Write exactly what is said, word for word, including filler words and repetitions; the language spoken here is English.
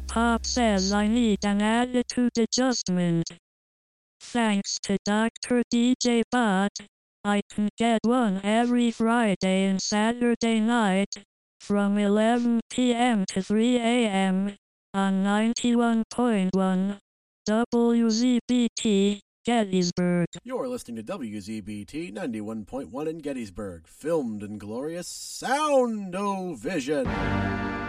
Pop says I need an attitude adjustment. Thanks to Doctor D J Bot, I can get one every Friday and Saturday night from eleven p.m. to three a.m. on ninety-one point one W Z B T, Gettysburg. You're listening to W Z B T ninety-one point one in Gettysburg, filmed in glorious Sound-O-Vision.